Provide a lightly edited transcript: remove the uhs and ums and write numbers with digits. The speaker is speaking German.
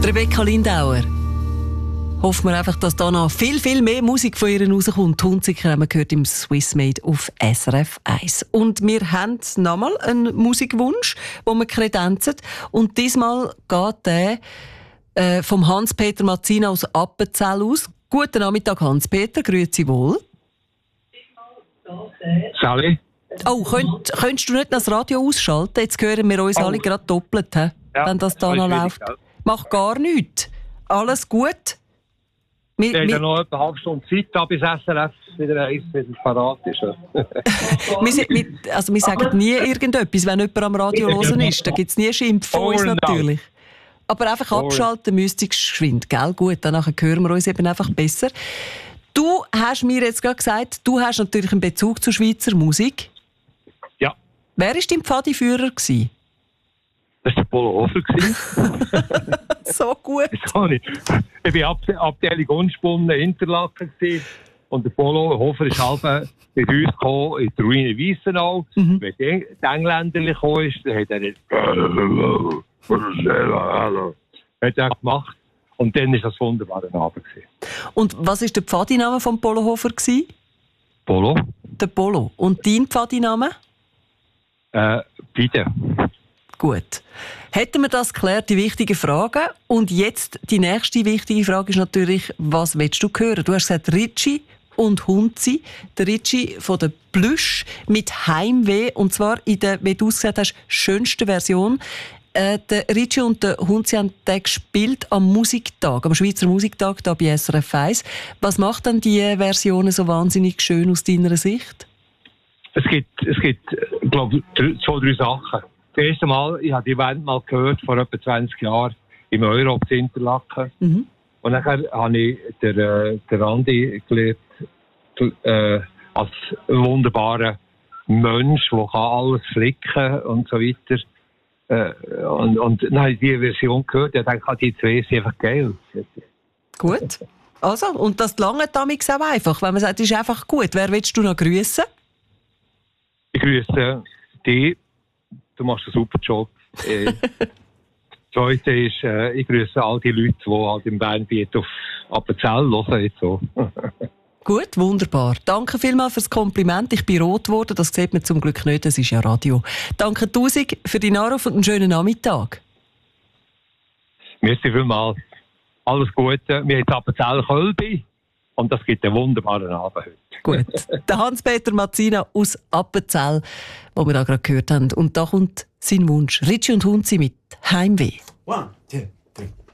Rebecca Lindauer. Hoffen wir einfach, dass da noch viel, viel mehr Musik von ihr rauskommt. Hunziker haben wir gehört im Swissmade auf SRF 1. Und wir haben nochmal einen Musikwunsch, den wir kredenzen. Und diesmal geht der vom Hans-Peter Mazzina aus Appenzell aus. Guten Nachmittag, Hans-Peter. Grüezi wohl. Sally? Oh, könntest du nicht das Radio ausschalten? Jetzt hören wir uns alle gerade doppelt, ja, wenn das da noch läuft. Mach gar nichts. Alles gut? Wir haben noch etwa eine halbe Stunde Zeit, da bis SRF wieder parat ist. wir sagen nie irgendetwas, wenn jemand am Radio hören ist. Da gibt es nie Schimpf von uns natürlich. Aber einfach abschalten müsste ich geschwind, gell? Gut, danach hören wir uns eben einfach besser. Du hast mir jetzt gerade gesagt, du hast natürlich einen Bezug zur Schweizer Musik. Ja. Wer war dein Pfadiführer? Das war der Polo Hofer. So gut. Ich war Abteilung Unspunnen Interlaken und der Polo Hofer ist halb bei uns gekommen, in der Ruine Weissenau. Wenn der Engländer gekommen ist, dann hat er gemacht. Und dann war das wunderbare Abend. Und was war der Pfadiname vom Polo Hofer? Polo. Der Polo. Und dein Pfadiname? Bitte. Gut. Hätten wir das geklärt, die wichtigen Fragen. Und jetzt die nächste wichtige Frage ist natürlich, was willst du hören? Du hast gesagt Ricci und Hunzi. Der Ricci von der Plüsch mit Heimweh. Und zwar in der, wie du es gesagt hast, schönsten Version. Der Ricci und der Hunzi haben den gespielt am Musiktag, am Schweizer Musiktag hier bei SRF 1. Was macht denn die Versionen so wahnsinnig schön aus deiner Sicht? Es gibt glaube ich, 2-3 Sachen. Das erste Mal, ich habe die Band mal gehört, vor etwa 20 Jahren, im Europe zu Interlaken. Und nachher habe ich den Andi gelernt, als wunderbarer Mensch, der alles flicken und so weiter. Und dann habe ich die Version gehört und dachte, die zwei sind einfach geil. Gut. Also, und das lange damals auch einfach, wenn man sagt, es ist einfach gut. Wer willst du noch grüßen? Ich grüße dich. Du machst einen super Job. Das Zweite ist, ich grüße all die Leute, die halt im Bandbiet auf Appenzell hören. Jetzt so. Gut, wunderbar. Danke vielmals fürs Kompliment. Ich bin rot geworden, das sieht man zum Glück nicht, das ist ja Radio. Danke 1000 für deinen Anruf und einen schönen Nachmittag. Merci vielmals. Alles Gute. Wir haben Appenzell-Kölbi und das gibt einen wunderbaren Abend heute. Gut. Der Hans-Peter Mazzina aus Appenzell, den wir da gerade gehört haben. Und da kommt sein Wunsch. Ricci und Hunzi mit Heimweh. 1, 2